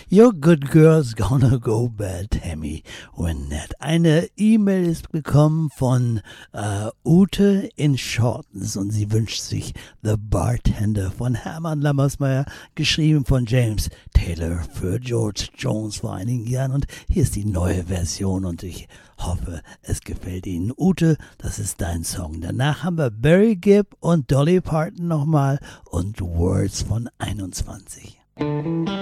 Your good girl's gonna go bad, Tammy Wynette. Eine E-Mail ist gekommen von Ute in Shortens und sie wünscht sich The Bartender von Hermann Lammersmeyer, geschrieben von James Taylor für George Jones vor einigen Jahren. Und hier ist die neue Version und ich hoffe, es gefällt Ihnen. Ute, das ist dein Song. Danach haben wir Barry Gibb und Dolly Parton nochmal und Words von 21.